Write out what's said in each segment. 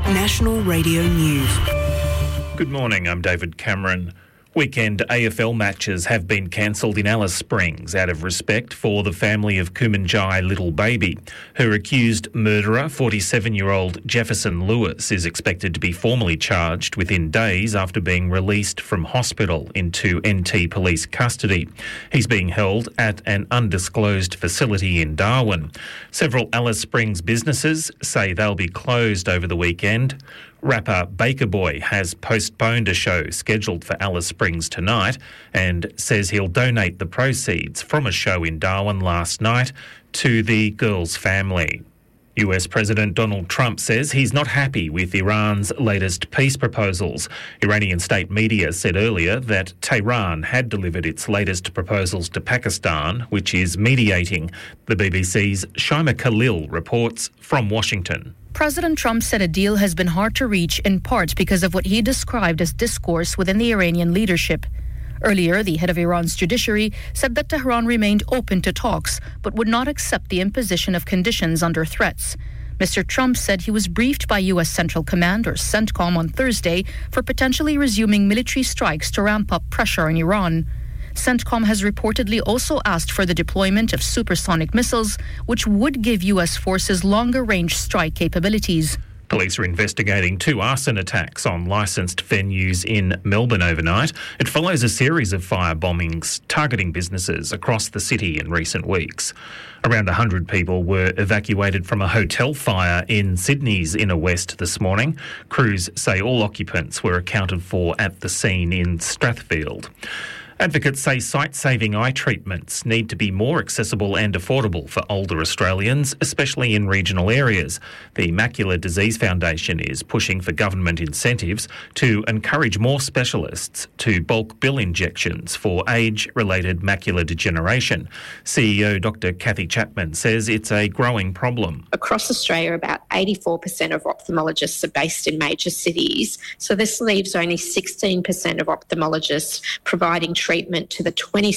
National Radio News. Good morning, I'm David Cameron. Weekend AFL matches have been cancelled in Alice Springs out of respect for the family of Kumanjai Little Baby. Her accused murderer, 47-year-old Jefferson Lewis, is expected to be formally charged within days after being released from hospital into NT police custody. He's being held at an undisclosed facility in Darwin. Several Alice Springs businesses say they'll be closed over the weekend. Rapper Baker Boy has postponed a show scheduled for Alice Springs tonight and says he'll donate the proceeds from a show in Darwin last night to the girl's family. US President Donald Trump says he's not happy with Iran's latest peace proposals. Iranian state media said earlier that Tehran had delivered its latest proposals to Pakistan, which is mediating. The BBC's Shaima Khalil reports from Washington. President Trump said a deal has been hard to reach in part because of what he described as discourse within the Iranian leadership. Earlier, the head of Iran's judiciary said that Tehran remained open to talks but would not accept the imposition of conditions under threats. Mr. Trump said he was briefed by U.S. Central Command, or CENTCOM, on Thursday for potentially resuming military strikes to ramp up pressure on Iran. CENTCOM has reportedly also asked for the deployment of supersonic missiles, which would give U.S. forces longer-range strike capabilities. Police are investigating 2 arson attacks on licensed venues in Melbourne overnight. It follows a series of fire bombings targeting businesses across the city in recent weeks. Around 100 people were evacuated from a hotel fire in Sydney's inner west this morning. Crews say all occupants were accounted for at the scene in Strathfield. Advocates say sight-saving eye treatments need to be more accessible and affordable for older Australians, especially in regional areas. The Macular Disease Foundation is pushing for government incentives to encourage more specialists to bulk bill injections for age-related macular degeneration. CEO Dr. Kathy Chapman says it's a growing problem. Across Australia, about 84% of ophthalmologists are based in major cities, so this leaves only 16% of ophthalmologists providing treatment to the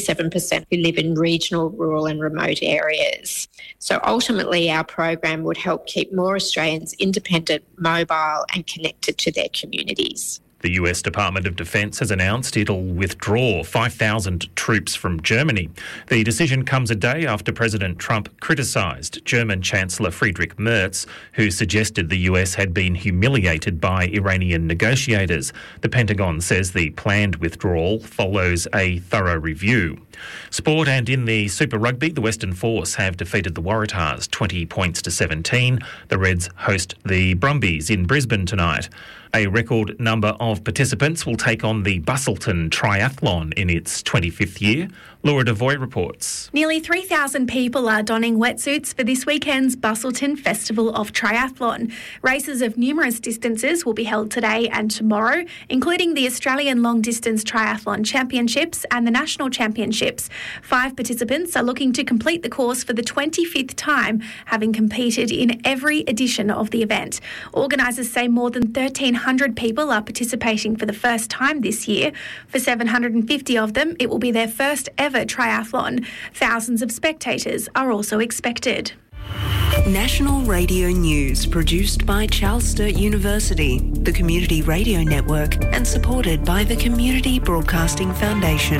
27% who live in regional, rural and remote areas. So ultimately our program would help keep more Australians independent, mobile and connected to their communities. The US Department of Defence has announced it'll withdraw 5,000 troops from Germany. The decision comes a day after President Trump criticised German Chancellor Friedrich Merz, who suggested the US had been humiliated by Iranian negotiators. The Pentagon says the planned withdrawal follows a thorough review. Sport, and in the Super Rugby, the Western Force have defeated the Waratahs 20 points to 17. The Reds host the Brumbies in Brisbane tonight. A record number of participants will take on the Busselton Triathlon in its 25th year. Laura Devoy reports. Nearly 3,000 people are donning wetsuits for this weekend's Busselton Festival of Triathlon. Races of numerous distances will be held today and tomorrow, including the Australian Long Distance Triathlon Championships and the National Championships. 5 participants are looking to complete the course for the 25th time, having competed in every edition of the event. Organisers say more than 1,300 people are participating for the first time this year. For 750 of them, it will be their first ever triathlon. Thousands of spectators are also expected. National Radio News, produced by Charles Sturt University, the Community Radio Network, and supported by the Community Broadcasting Foundation.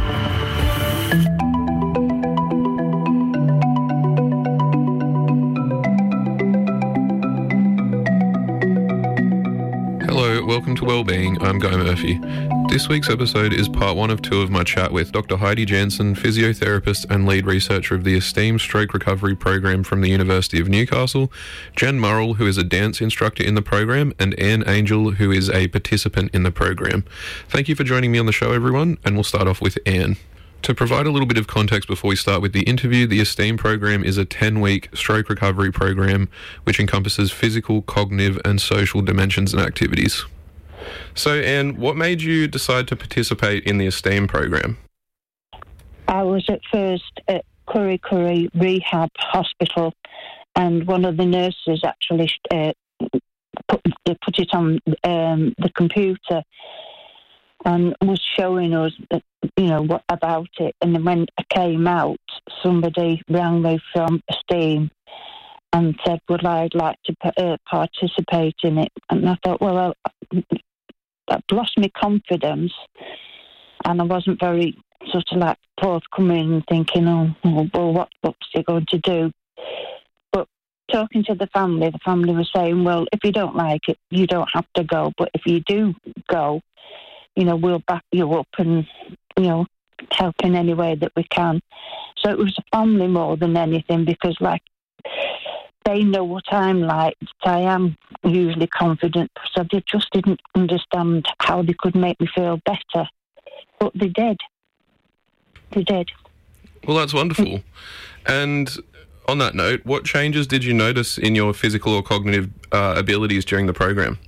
Hello, welcome to Wellbeing. I'm Guy Murphy. This week's episode is part 1 of 2 of my chat with Dr. Heidi Jansen, physiotherapist and lead researcher of the esteemed stroke recovery program from the University of Newcastle, Jen Murrell, who is a dance instructor in the program, and Anne Angel, who is a participant in the program. Thank you for joining me on the show, everyone, and we'll start off with Anne. To provide a little bit of context before we start with the interview, the ESTEAM program is a 10-week stroke recovery program which encompasses physical, cognitive and social dimensions and activities. So, Anne, what made you decide to participate in the ESTEAM program? I was at first at Curry Curry Rehab Hospital, and one of the nurses actually put it on the computer and was showing us, what about it. And then when I came out, somebody rang me from ESTEAM and said, would I like to participate in it? And I thought, well, I've lost my confidence, and I wasn't very sort of like forthcoming and thinking, well, what's he going to do? But talking to the family was saying, well, if you don't like it, you don't have to go. But if you do go, we'll back you up and, help in any way that we can. So it was a family more than anything, because like they know what I'm like. I am usually confident, so they just didn't understand how they could make me feel better. But they did. They did. Well, that's wonderful. And on that note, what changes did you notice in your physical or cognitive abilities during the program?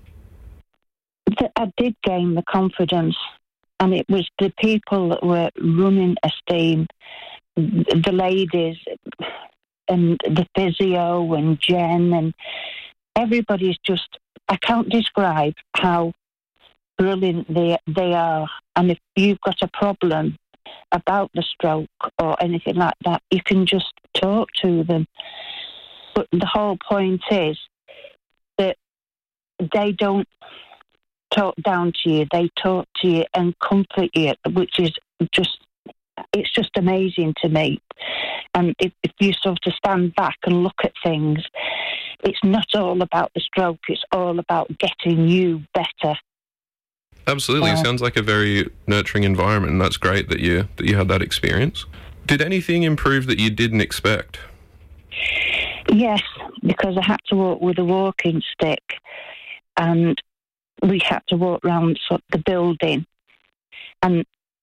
I did gain the confidence, and it was the people that were running Esteem, the ladies and the physio and Jen, and everybody's just, I can't describe how brilliant they are. And if you've got a problem about the stroke or anything like that, you can just talk to them. But the whole point is that they don't talk down to you, they talk to you and comfort you, which is it's just amazing to me. And if you sort of stand back and look at things, it's not all about the stroke, it's all about getting you better. Absolutely. Sounds like a very nurturing environment, and that's great that you had that experience. Did anything improve that you didn't expect? Yes, because I had to walk with a walking stick, and we had to walk around the building, and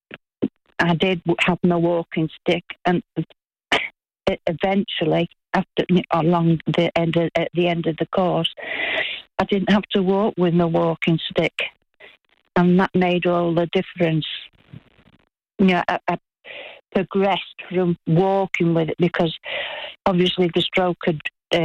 I did have my walking stick, and eventually, at the end of the course, I didn't have to walk with my walking stick, and that made all the difference. I progressed from walking with it, because obviously the stroke had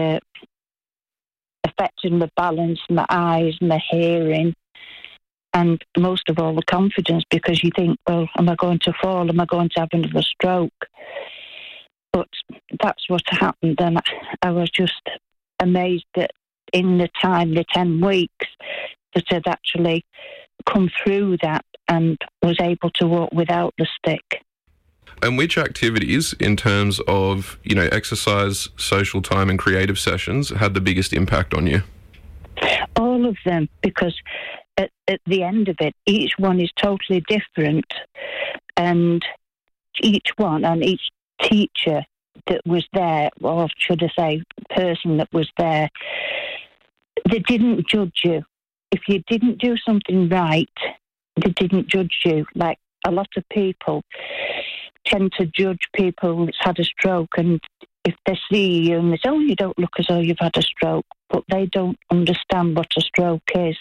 affected my balance, my eyes, my hearing, and most of all the confidence, because you think, well, am I going to fall? Am I going to have another stroke? But that's what happened, and I was just amazed that in the 10 weeks, that I'd actually come through that and was able to walk without the stick. And which activities, in terms of, exercise, social time and creative sessions, had the biggest impact on you? All of them, because at the end of it, each one is totally different, and each one and each teacher that was there, or should I say person that was there, they didn't judge you. If you didn't do something right, they didn't judge you. Like a lot of people tend to judge people that's had a stroke, and if they see you and they say, oh, you don't look as though you've had a stroke, but they don't understand what a stroke is.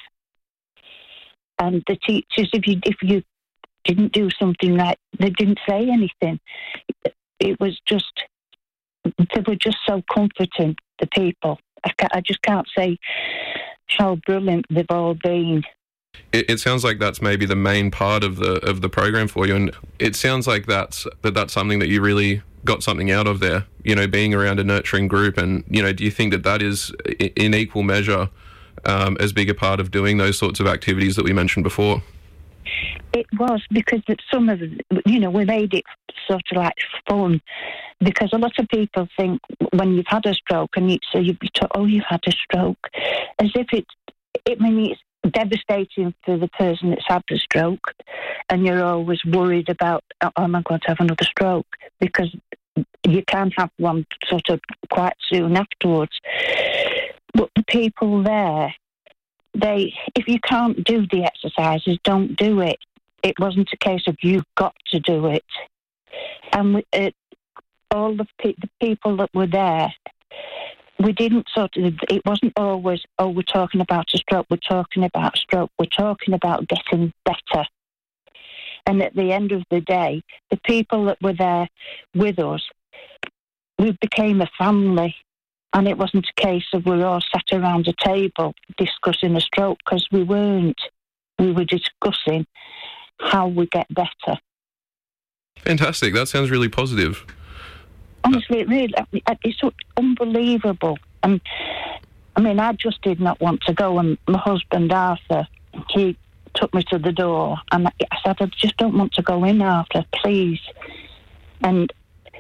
And the teachers, if you didn't do something right, they didn't say anything. It was just, they were just so comforting, the people. I just can't say how brilliant they've all been. It sounds like that's maybe the main part of the program for you, and it sounds like that's something that you really got something out of there, being around a nurturing group. And, do you think that is in equal measure as big a part of doing those sorts of activities that we mentioned before? It was, because some of we made it sort of like fun, because a lot of people think when you've had a stroke and you've had a stroke, as if it's devastating for the person that's had the stroke, and you're always worried about, oh, am I going to have another stroke? Because you can have one sort of quite soon afterwards. But the people there, if you can't do the exercises, don't do it. It wasn't a case of you've got to do it. And all the people that were there, we didn't it wasn't always, oh, we're talking about a stroke, we're talking about stroke, we're talking about getting better. And at the end of the day, the people that were there with us, we became a family. And it wasn't a case of we all sat around a table discussing a stroke, because we weren't. We were discussing how we get better. Fantastic. That sounds really positive. Honestly, it's unbelievable And I mean, I just did not want to go. And my husband, Arthur, he took me to the door. And I said, I just don't want to go in, Arthur, please. And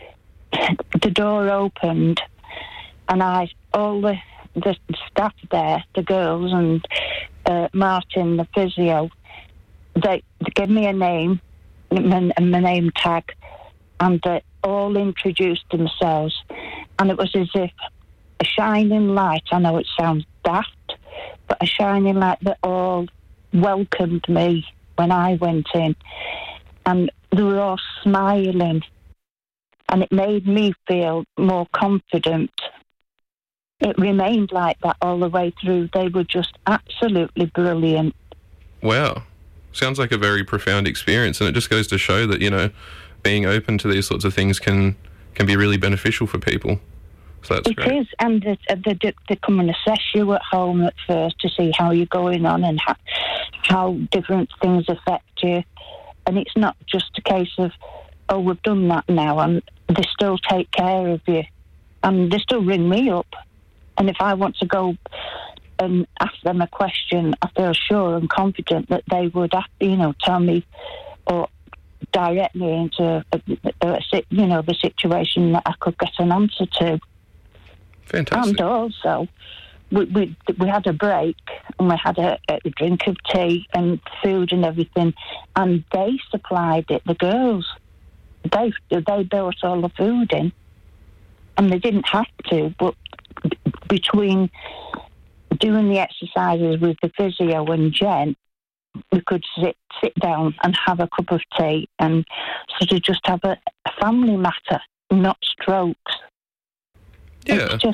the door opened, and all the staff there, the girls and Martin, the physio, they gave me a name and my name tag, and they all introduced themselves. And it was as if a shining light, I know it sounds daft, but a shining light that all welcomed me when I went in. And they were all smiling. And it made me feel more confident. It remained like that all the way through. They were just absolutely brilliant. Wow. Sounds like a very profound experience, and it just goes to show that, you know, being open to these sorts of things can be really beneficial for people. So that's great. It is, and they come and assess you at home at first to see how you're going on and how different things affect you. And it's not just a case of, oh, we've done that now, and they still take care of you. And they still ring me up. And if I want to go and ask them a question, I feel sure and confident that they would, tell me or direct me into, the situation that I could get an answer to. Fantastic. And also, we had a break, and we had a drink of tea and food and everything, and they supplied it, the girls. They brought all the food in, and they didn't have to, but between doing the exercises with the physio and Jen, we could sit down and have a cup of tea and sort of just have a family matter, not strokes. Yeah. It's just,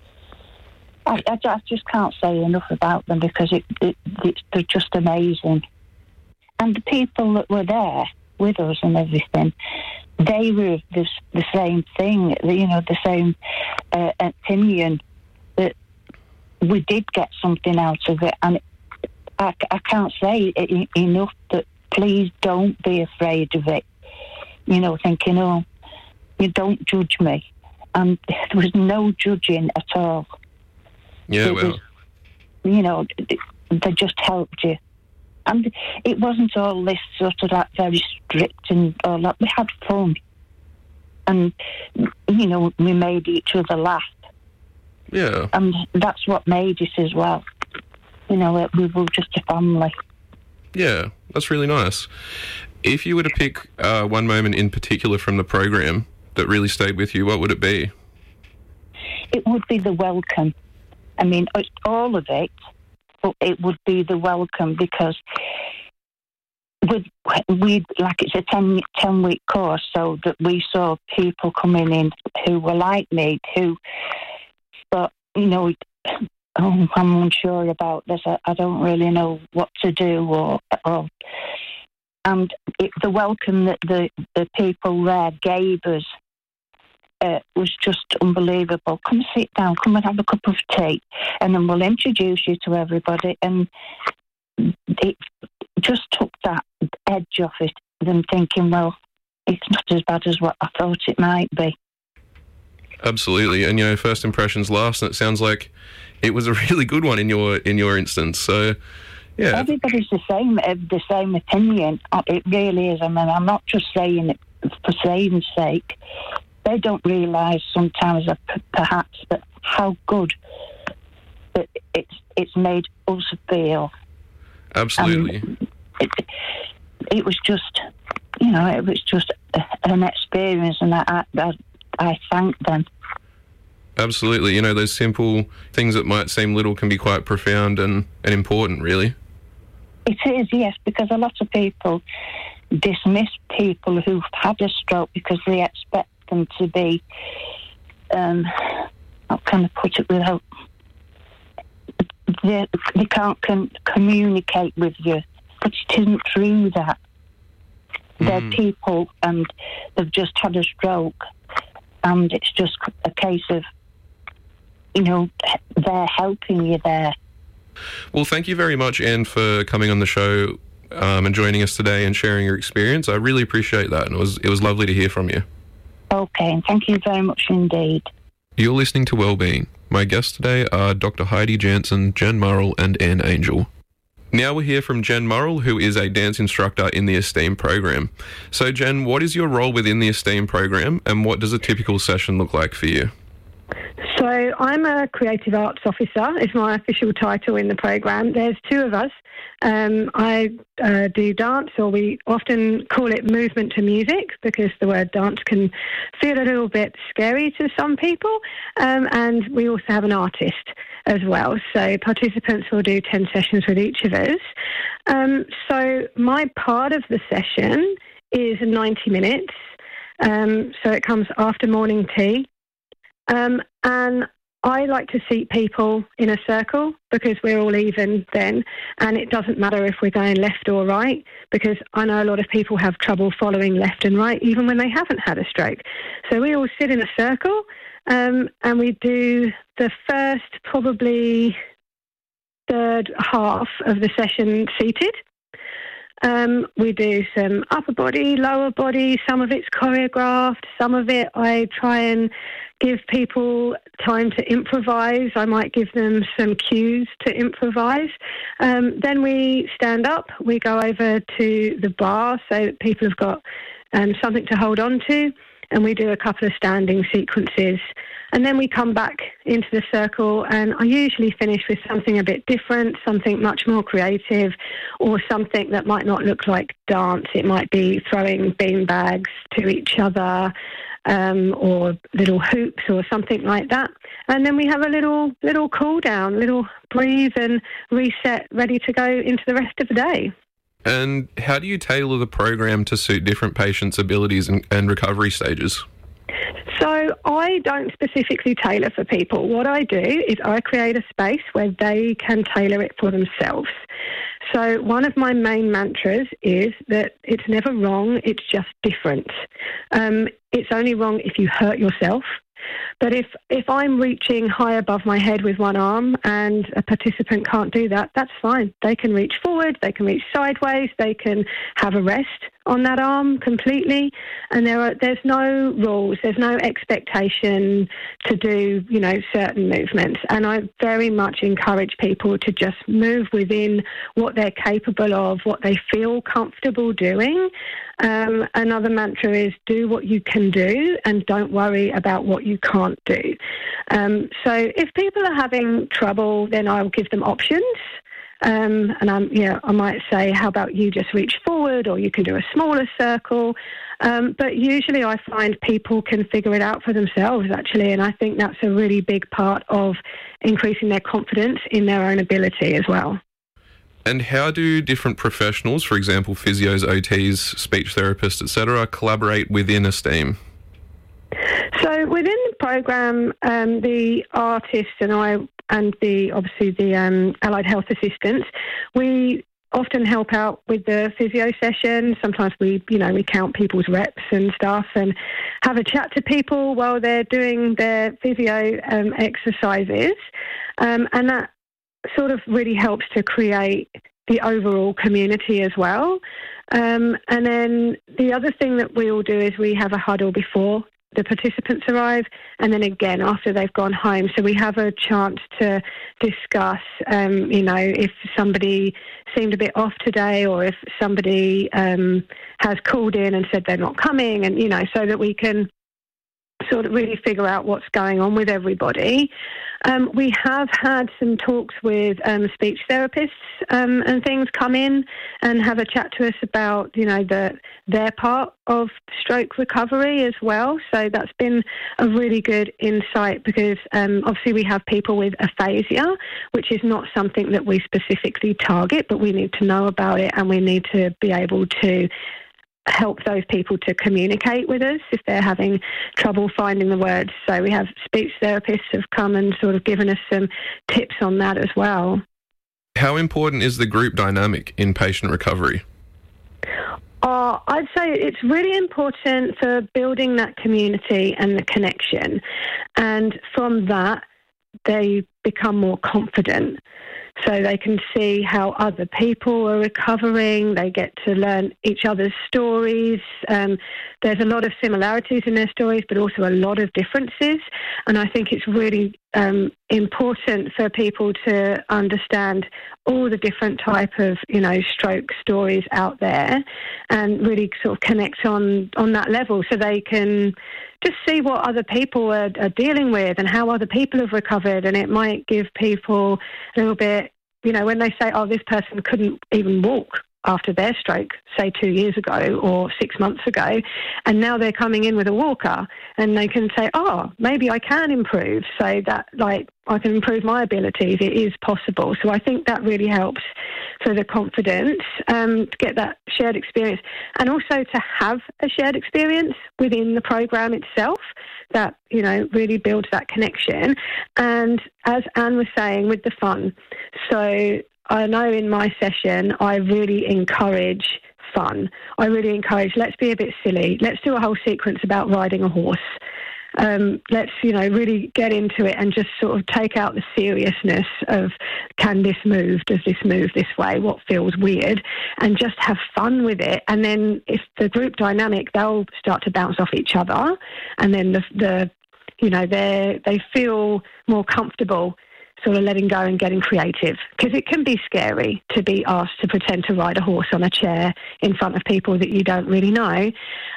I just can't say enough about them because they're just amazing. And the people that were there with us and everything, they were the same thing, the same opinion, that we did get something out of it. And I can't say it enough that please don't be afraid of it. Thinking, oh, you don't judge me. And there was no judging at all. Yeah, well. They just helped you. And it wasn't all this sort of like very strict and all that. We had fun. And, we made each other laugh. Yeah. And that's what made it as well. We were just a family. Yeah, that's really nice. If you were to pick one moment in particular from the program that really stayed with you, what would it be? It would be the welcome. I mean, it's all of it, but it would be the welcome because it's a 10-week course, so that we saw people coming in who were like me, who thought, I'm unsure about this, I don't really know what to do, and the welcome that the people there gave us was just unbelievable. Come and sit down, come and have a cup of tea, and then we'll introduce you to everybody. And it just took that edge off it, them thinking, well, it's not as bad as what I thought it might be. Absolutely, and first impressions last, and it sounds like it was a really good one in your instance. So, yeah, everybody's the same opinion. It really is. I mean, I'm not just saying it for saying's sake. They don't realise sometimes perhaps that how good that it's made us feel. Absolutely. It was just, it was just an experience, and I thank them. Absolutely. Those simple things that might seem little can be quite profound and important, really. It is, yes, because a lot of people dismiss people who've had a stroke because they expect them to be, how can I put it without, they can't communicate with you, but it isn't true that. They're people and they've just had a stroke, and it's just a case of, they're helping you there. Well, thank you very much, Anne, for coming on the show and joining us today and sharing your experience. I really appreciate that, and it was lovely to hear from you. Okay, and thank you very much indeed. You're listening to Wellbeing, My guests today are Dr. Heidi Jansen, Jen Murrell and Anne Angel. Now we'll hear from Jen Murrell, who is a dance instructor in the ESTEAM program. So Jen, what is your role within the ESTEAM program and what does a typical session look like for you? So I'm a creative arts officer, is my official title in the program. There's two of us. I do dance, or we often call it movement to music because the word dance can feel a little bit scary to some people. And we also have an artist as well. So participants will do 10 sessions with each of us. So my part of the session is 90 minutes. So it comes after morning tea. And I like to seat people in a circle because we're all even then, and it doesn't matter if we're going left or right, because I know a lot of people have trouble following left and right even when they haven't had a stroke. So we all sit in a circle, and we do the first, probably third half of the session seated. We do some upper body, lower body, some of it's choreographed, some of it I try and give people time to improvise. I might give them some cues to improvise. Then we stand up, we go over to the bar so that people have got something to hold on to, and we do a couple of standing sequences. And then we come back into the circle, and I usually finish with something a bit different, something much more creative, or something that might not look like dance. It might be throwing beanbags to each other, or little hoops or something like that. And then we have a little cool down, little breathe and reset, ready to go into the rest of the day. And how do you tailor the program to suit different patients' abilities and recovery stages? So I don't specifically tailor for people. What I do is I create a space where they can tailor it for themselves. So one of my main mantras is that it's never wrong, it's just different. It's only wrong if you hurt yourself. But if I'm reaching high above my head with one arm and a participant can't do that, that's fine. They can reach forward, they can reach sideways, they can have a rest on that arm completely. And there's no rules, there's no expectation to do, certain movements. And I very much encourage people to just move within what they're capable of, what they feel comfortable doing. Another mantra is do what you can do and don't worry about what you can't do. So if people are having trouble, then I'll give them options. And I might say, how about you just reach forward, or you can do a smaller circle. But usually I find people can figure it out for themselves, actually. And I think that's a really big part of increasing their confidence in their own ability as well. And how do different professionals, for example, physios, OTs, speech therapists, etc., collaborate within ESTEAM? So within the program, the artists and I, and the allied health assistants, we often help out with the physio session. Sometimes we count people's reps and stuff and have a chat to people while they're doing their physio exercises, and that sort of really helps to create the overall community as well. And then the other thing that we all do is we have a huddle before the participants arrive, and then again after they've gone home. So we have a chance to discuss, if somebody seemed a bit off today, or if somebody has called in and said they're not coming, and, so that we can sort of really figure out what's going on with everybody. We have had some talks with speech therapists and things come in and have a chat to us about, their part of stroke recovery as well. So that's been a really good insight because obviously we have people with aphasia, which is not something that we specifically target, but we need to know about it and we need to be able to help those people to communicate with us if they're having trouble finding the words. So we have speech therapists have come and sort of given us some tips on that as well. How important is the group dynamic in patient recovery? I'd say it's really important for building that community and the connection. And from that, they become more confident. So they can see how other people are recovering. They get to learn each other's stories. There's a lot of similarities in their stories, but also a lot of differences. And I think it's really important for people to understand all the different type of, stroke stories out there and really sort of connect on that level so they can just see what other people are dealing with and how other people have recovered. And it might give people a little bit, when they say, oh, this person couldn't even walk after their stroke, say 2 years ago or 6 months ago, and now they're coming in with a walker and they can say, oh, maybe I can improve, so that I can improve my abilities. It is possible. So I think that really helps for the confidence to get that shared experience, and also to have a shared experience within the program itself that, really builds that connection. And as Anne was saying, with the fun. So I know in my session, I really encourage fun. I really encourage, let's be a bit silly. Let's do a whole sequence about riding a horse. Let's, really get into it and just sort of take out the seriousness of, can this move? Does this move this way? What feels weird? And just have fun with it. And then if the group dynamic, they'll start to bounce off each other. And then they feel more comfortable sort of letting go and getting creative, because it can be scary to be asked to pretend to ride a horse on a chair in front of people that you don't really know.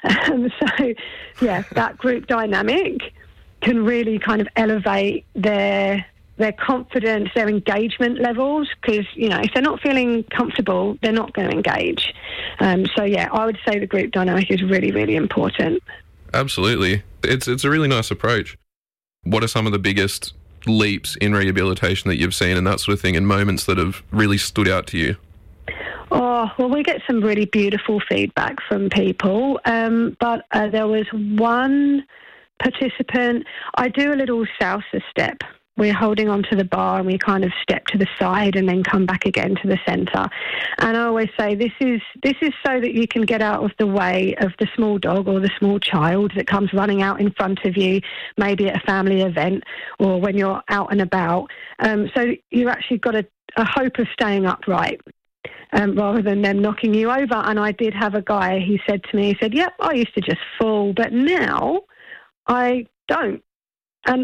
That group dynamic can really kind of elevate their confidence, their engagement levels, because, if they're not feeling comfortable, they're not going to engage. I would say the group dynamic is really, really important. Absolutely. It's a really nice approach. What are some of the biggest leaps in rehabilitation that you've seen and that sort of thing, and moments that have really stood out to you? Oh, well, we get some really beautiful feedback from people, but there was one participant. I do a little salsa step. We're holding onto the bar and we kind of step to the side and then come back again to the centre. And I always say this is so that you can get out of the way of the small dog or the small child that comes running out in front of you, maybe at a family event or when you're out and about. So you've actually got a hope of staying upright. Rather than them knocking you over. And I did have a guy, he said to me, yep, I used to just fall, but now I don't. And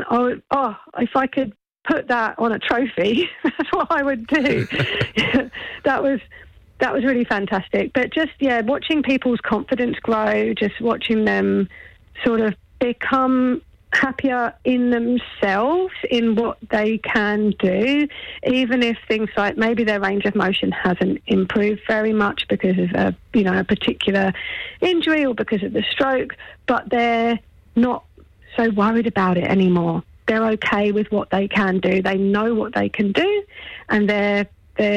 if I could put that on a trophy, that's what I would do. That was really fantastic. But just, watching people's confidence grow, just watching them sort of become happier in themselves, in what they can do, even if things like maybe their range of motion hasn't improved very much because of a particular injury or because of the stroke, but they're not so worried about it anymore. They're okay with what they can do. They know what they can do, and they're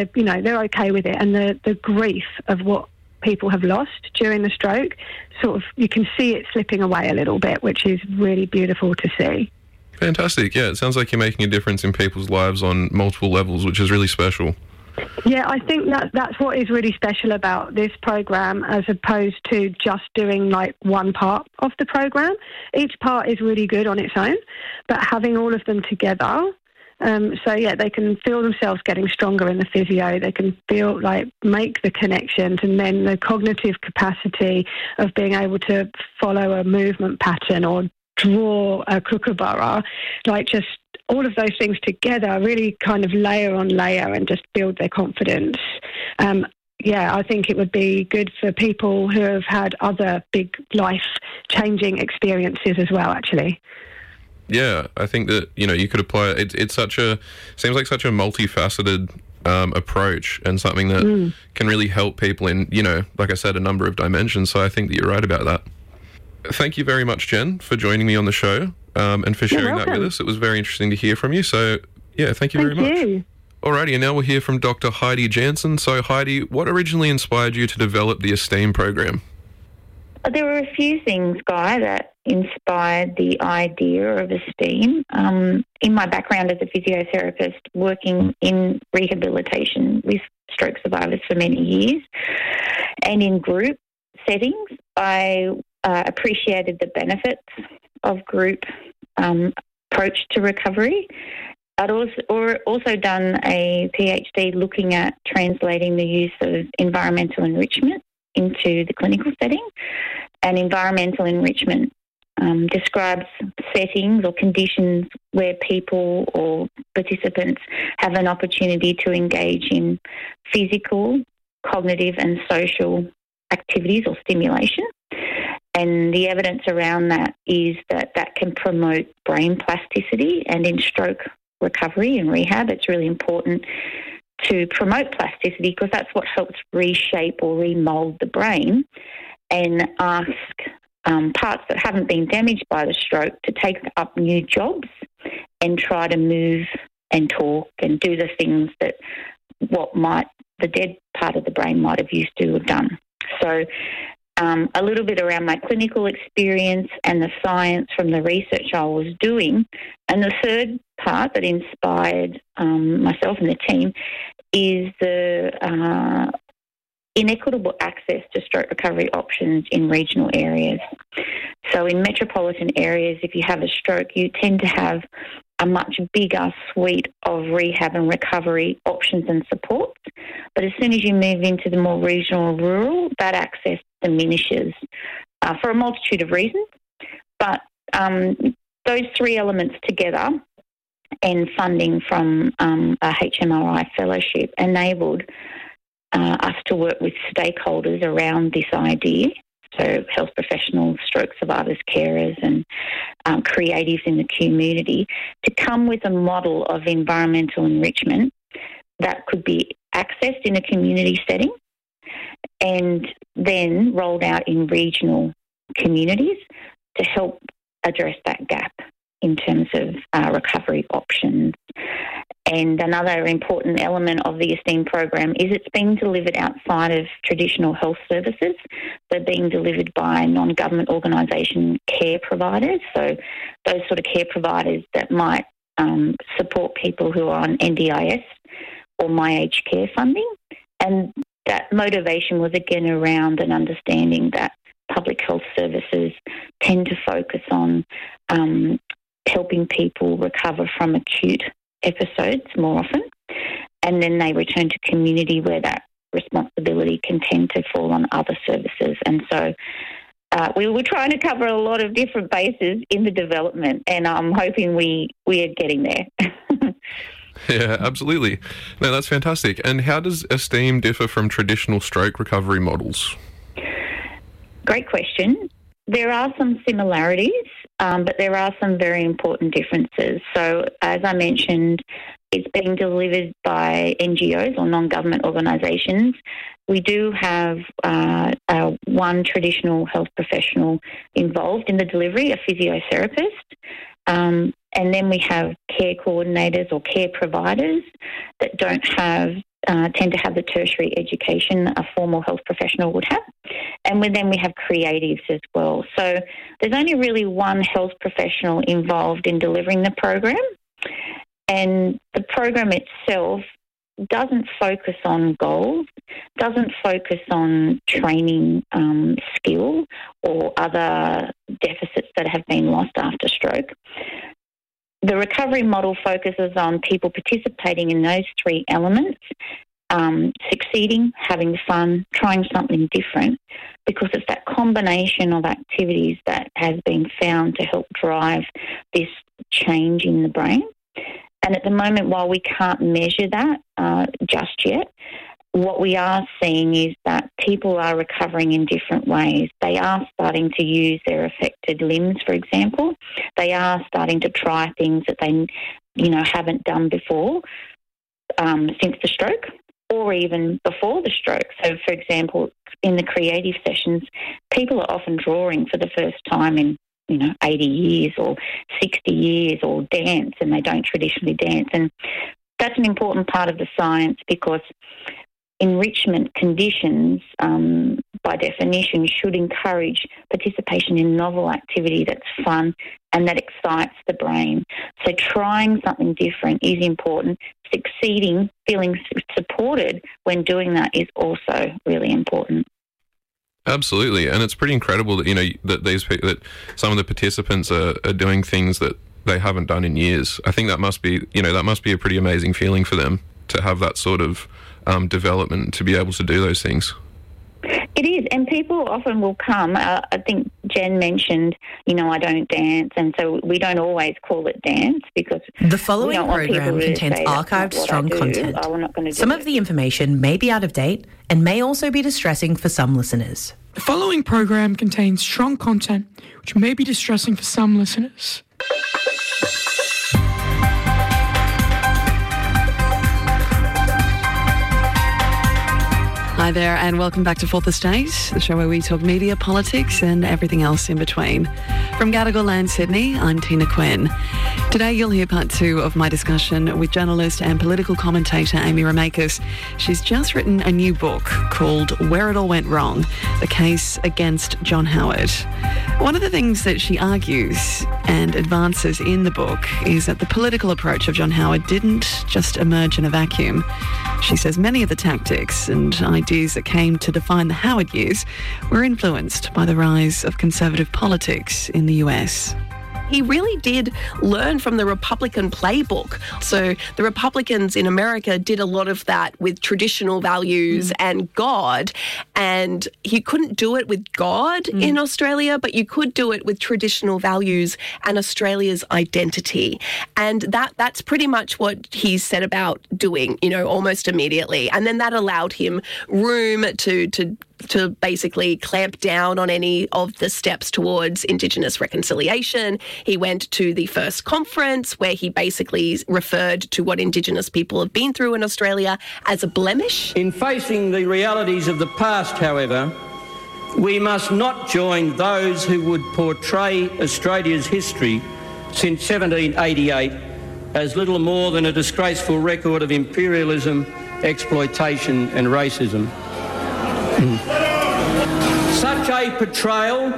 okay with it. And the grief of what people have lost during the stroke, sort of, you can see it slipping away a little bit, which is really beautiful to see. Fantastic. Yeah, it sounds like you're making a difference in people's lives on multiple levels, which is really special. Yeah, I think that's what is really special about this program, as opposed to just doing one part of the program. Each part is really good on its own, but having all of them together, they can feel themselves getting stronger in the physio. They can feel make the connections, and then the cognitive capacity of being able to follow a movement pattern or draw a kookaburra, just all of those things together really kind of layer on layer and just build their confidence. I think it would be good for people who have had other big life-changing experiences as well, actually. Yeah, I think that, you could apply it. It's seems like such a multifaceted approach, and something that can really help people in, like I said, a number of dimensions. So I think that you're right about that. Thank you very much, Jen, for joining me on the show and for sharing that with us. It was very interesting to hear from you. So, thank you very much. Thank you. Alrighty, and now we'll hear from Dr. Heidi Jansen. So, Heidi, what originally inspired you to develop the ESTEAM program? There were a few things, Guy, that inspired the idea of ESTEAM. In my background as a physiotherapist, working in rehabilitation with stroke survivors for many years, and in group settings, I appreciated the benefits of group approach to recovery. I'd also done a PhD looking at translating the use of environmental enrichment into the clinical setting. And environmental enrichment describes settings or conditions where people or participants have an opportunity to engage in physical, cognitive and social activities or stimulation. And the evidence around that is that can promote brain plasticity, and in stroke recovery and rehab, it's really important to promote plasticity because that's what helps reshape or remould the brain and ask parts that haven't been damaged by the stroke to take up new jobs and try to move and talk and do the things that the dead part of the brain might have used to have done. So a little bit around my clinical experience and the science from the research I was doing. And the third part that inspired myself and the team is the inequitable access to stroke recovery options in regional areas. So in metropolitan areas, if you have a stroke, you tend to have a much bigger suite of rehab and recovery options and supports. But as soon as you move into the more regional or rural, that access diminishes for a multitude of reasons. But those three elements together and funding from a HMRI fellowship enabled us to work with stakeholders around this idea. So health professionals, stroke survivors, carers and creatives in the community to come with a model of environmental enrichment that could be accessed in a community setting and then rolled out in regional communities to help address that gap in terms of recovery options. And another important element of the ESTEEM program is it's being delivered outside of traditional health services. They're being delivered by non-government organisation care providers, so those sort of care providers that might support people who are on NDIS or My Aged Care funding. And that motivation was again around an understanding that public health services tend to focus on helping people recover from acute episodes more often, and then they return to community where that responsibility can tend to fall on other services. And so we were trying to cover a lot of different bases in the development, and I'm hoping we are getting there. Yeah, absolutely. No, that's fantastic. And how does ESTEEM differ from traditional stroke recovery models? Great question. There are some similarities, but there are some very important differences. So, as I mentioned, it's being delivered by NGOs or non-government organisations. We do have one traditional health professional involved in the delivery, a physiotherapist, and then we have care coordinators or care providers that don't have tend to have the tertiary education a formal health professional would have. And then we have creatives as well. So there's only really one health professional involved in delivering the program. And the program itself doesn't focus on goals, doesn't focus on training skill or other deficits that have been lost after stroke. The recovery model focuses on people participating in those three elements, succeeding, having fun, trying something different, because it's that combination of activities that has been found to help drive this change in the brain. And at the moment, while we can't measure that just yet, what we are seeing is that people are recovering in different ways. They are starting to use their affected limbs, for example. They are starting to try things that they, haven't done before since the stroke or even before the stroke. So, for example, in the creative sessions, people are often drawing for the first time in 80 years or 60 years or dance, and they don't traditionally dance. And that's an important part of the science because enrichment conditions, by definition, should encourage participation in novel activity that's fun and that excites the brain. So trying something different is important. Succeeding, feeling supported when doing that is also really important. Absolutely, and it's pretty incredible that that some of the participants are doing things that they haven't done in years. I think that must be a pretty amazing feeling for them to have that sort of development to be able to do those things. It is, and people often will come. I think Jen mentioned, I don't dance, and so we don't always call it dance because the following program contains archived strong content. Some of the information may be out of date and may also be distressing for some listeners. The following program contains strong content which may be distressing for some listeners. Hi there and welcome back to Fourth Estate, the show where we talk media, politics and everything else in between. From Gadigal Land, Sydney, I'm Tina Quinn. Today you'll hear part 2 of my discussion with journalist and political commentator Amy Ramakis. She's just written a new book called Where It All Went Wrong, the case against John Howard. One of the things that she argues and advances in the book is that the political approach of John Howard didn't just emerge in a vacuum. She says many of the tactics and ideas that came to define the Howard years were influenced by the rise of conservative politics in the US. He really did learn from the Republican playbook. So the Republicans in America did a lot of that with traditional values and God, and you couldn't do it with God in Australia, but you could do it with traditional values and Australia's identity. And that's pretty much what he set about doing, almost immediately. And then that allowed him room to basically clamp down on any of the steps towards Indigenous reconciliation. He went to the first conference where he basically referred to what Indigenous people have been through in Australia as a blemish. In facing the realities of the past, however, we must not join those who would portray Australia's history since 1788 as little more than a disgraceful record of imperialism, exploitation and racism. Such a portrayal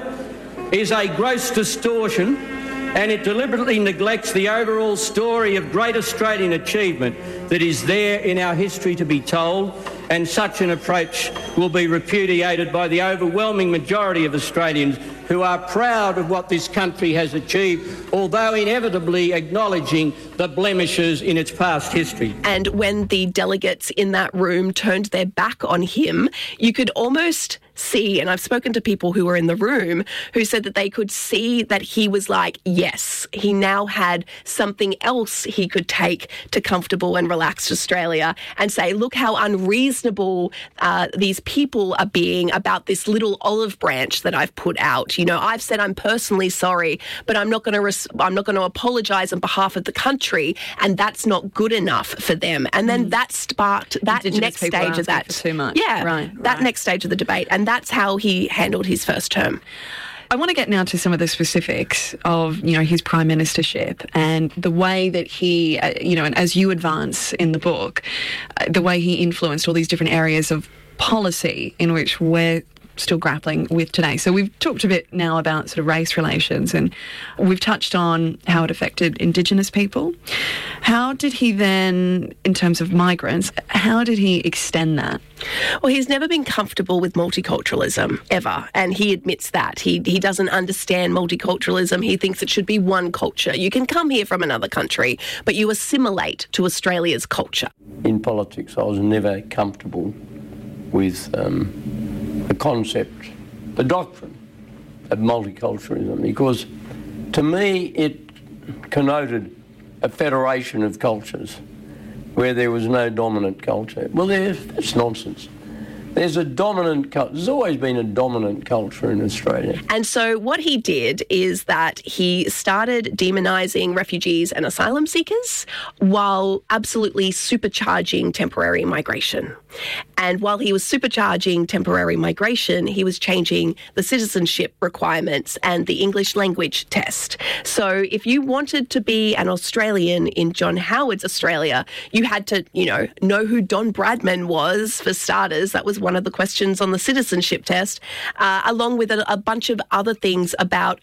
is a gross distortion, and it deliberately neglects the overall story of great Australian achievement that is there in our history to be told, and such an approach will be repudiated by the overwhelming majority of Australians who are proud of what this country has achieved, although inevitably acknowledging the blemishes in its past history. And when the delegates in that room turned their back on him, you could almost see, and I've spoken to people who were in the room who said that they could see that he was like, yes, he now had something else he could take to comfortable and relaxed Australia and say, look how unreasonable these people are being about this little olive branch that I've put out. I've said I'm personally sorry, but I'm not going to apologise on behalf of the country, and that's not good enough for them. And then that sparked that next stage of that. Too much. Yeah, right. That next stage of the debate, and that's how he handled his first term. I want to get now to some of the specifics of, his prime ministership and the way that he, and as you advance in the book, the way he influenced all these different areas of policy in which we're still grappling with today. So we've talked a bit now about sort of race relations, and we've touched on how it affected Indigenous people. How did he then, in terms of migrants, how did he extend that? Well, he's never been comfortable with multiculturalism, ever, and he admits that. He doesn't understand multiculturalism. He thinks it should be one culture. You can come here from another country, but you assimilate to Australia's culture. In politics, I was never comfortable with the concept, the doctrine of multiculturalism, because to me it connoted a federation of cultures where there was no dominant culture. Well, that's nonsense. There's a dominant culture. There's always been a dominant culture in Australia. And so what he did is that he started demonising refugees and asylum seekers while absolutely supercharging temporary migration. And while he was supercharging temporary migration, he was changing the citizenship requirements and the English language test. So if you wanted to be an Australian in John Howard's Australia, you had to, know who Don Bradman was, for starters. That was one of the questions on the citizenship test, along with a bunch of other things about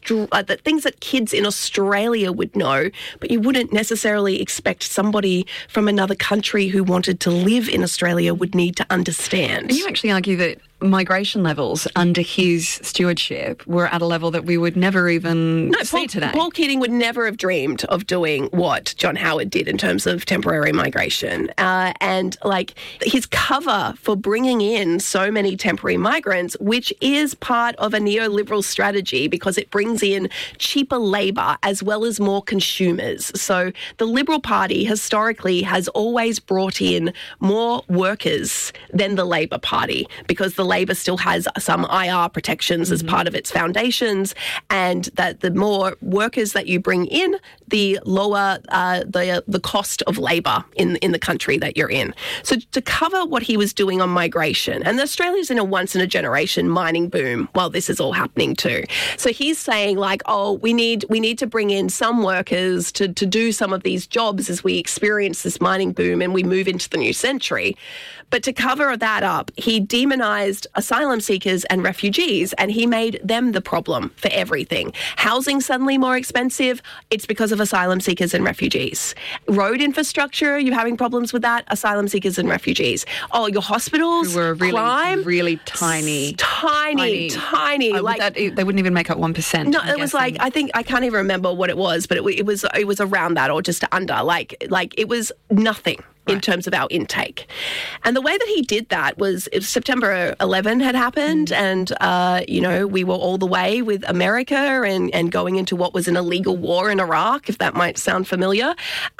the things that kids in Australia would know, but you wouldn't necessarily expect somebody from another country who wanted to live in Australia would need to understand. And you actually argue that migration levels under his stewardship were at a level that we would never even see today. Paul Keating would never have dreamed of doing what John Howard did in terms of temporary migration. And his cover for bringing in so many temporary migrants, which is part of a neoliberal strategy because it brings in cheaper labour as well as more consumers. So the Liberal Party historically has always brought in more workers than the Labor Party because the Labor still has some IR protections as part of its foundations, and that the more workers that you bring in, the lower the cost of labour in the country that you're in. So to cover what he was doing on migration, and Australia's in a once-in-a-generation mining boom while this is all happening too. So he's saying we need to bring in some workers to do some of these jobs as we experience this mining boom and we move into the new century. But to cover that up, he demonised asylum seekers and refugees, and he made them the problem for everything. Housing suddenly more expensive, it's because of asylum seekers and refugees. Road infrastructure, you're having problems with that, asylum seekers and refugees. Oh, your hospitals, were really, crime, really tiny. Tiny. They wouldn't even make up 1%. No, it was I can't even remember what it was, but it was around that or just under. It was nothing. Right. In terms of our intake. And the way that he did that was September 11 had happened and, we were all the way with America and going into what was an illegal war in Iraq, if that might sound familiar,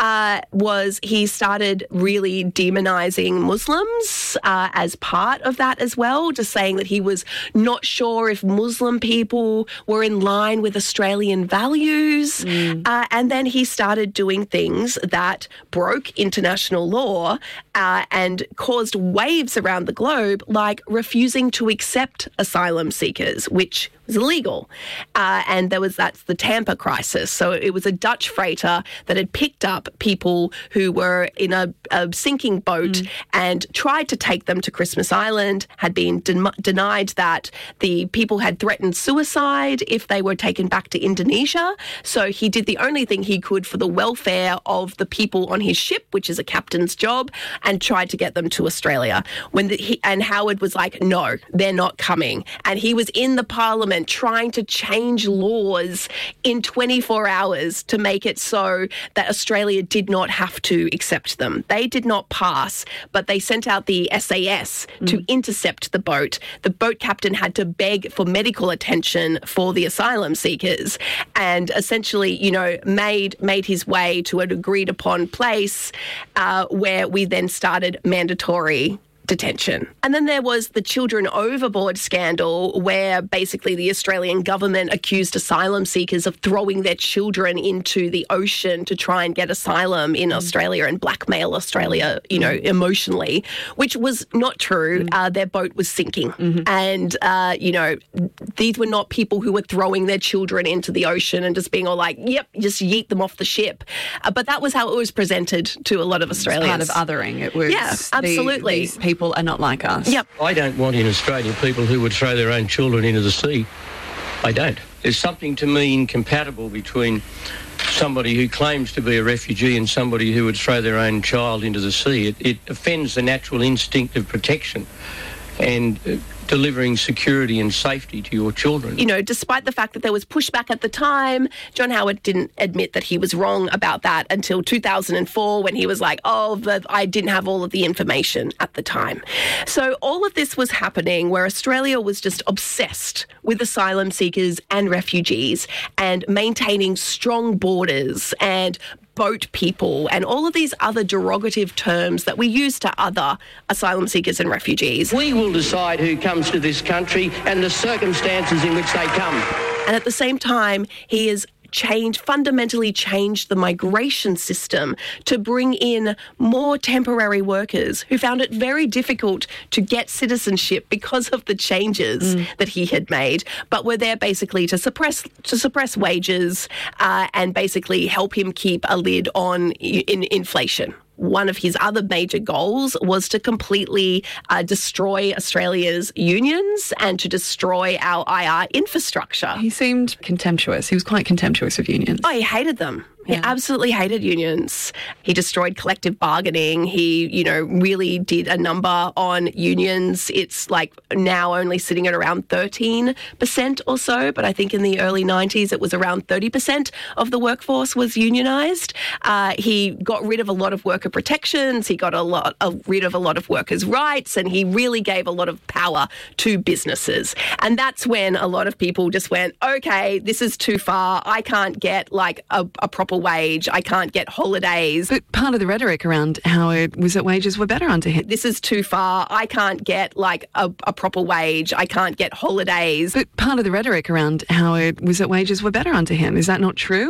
was he started really demonising Muslims as part of that as well, just saying that he was not sure if Muslim people were in line with Australian values. And then he started doing things that broke international law and caused waves around the globe, like refusing to accept asylum seekers, which was illegal. And that's the Tampa crisis. So it was a Dutch freighter that had picked up people who were in a sinking boat and tried to take them to Christmas Island, had been denied that. The people had threatened suicide if they were taken back to Indonesia. So he did the only thing he could for the welfare of the people on his ship, which is a captain's job, and tried to get them to Australia. And Howard was like, no, they're not coming. And he was in the Parliament trying to change laws in 24 hours to make it so that Australia did not have to accept them. They did not pass, but they sent out the SAS to intercept the boat. The boat captain had to beg for medical attention for the asylum seekers and essentially, made his way to an agreed upon place where we then started mandatory detention. And then there was the Children Overboard scandal where basically the Australian government accused asylum seekers of throwing their children into the ocean to try and get asylum in Australia and blackmail Australia, emotionally, which was not true. Their boat was sinking. And, these were not people who were throwing their children into the ocean and just being all like, yep, just yeet them off the ship. But that was how it was presented to a lot of Australians. It's part of othering. It was. Yeah, absolutely. These people are not like us. Yep. I don't want in Australia people who would throw their own children into the sea. I don't. There's something to me incompatible between somebody who claims to be a refugee and somebody who would throw their own child into the sea. It offends the natural instinct of protection and delivering security and safety to your children. Despite the fact that there was pushback at the time, John Howard didn't admit that he was wrong about that until 2004 when he was like, I didn't have all of the information at the time. So all of this was happening where Australia was just obsessed with asylum seekers and refugees and maintaining strong borders and boat people and all of these other derogative terms that we use to other asylum seekers and refugees. We will decide who comes to this country and the circumstances in which they come. And at the same time, he has fundamentally changed the migration system to bring in more temporary workers who found it very difficult to get citizenship because of the changes that he had made, but were there basically to suppress wages and basically help him keep a lid on inflation. One of his other major goals was to completely destroy Australia's unions and to destroy our IR infrastructure. He seemed contemptuous. He was quite contemptuous of unions. Oh, he hated them. He absolutely hated unions. He destroyed collective bargaining. He, really did a number on unions. It's like now only sitting at around 13% or so, but I think in the early 90s it was around 30% of the workforce was unionised. He got rid of a lot of worker protections. He got rid of a lot of workers' rights, and he really gave a lot of power to businesses. And that's when a lot of people just went, okay, this is too far. I can't get like a proper wage. I can't get holidays. But part of the rhetoric around Howard was that wages were better under him. This is too far. I can't get like a proper wage. I can't get holidays. But part of the rhetoric around Howard was that wages were better under him. Is that not true?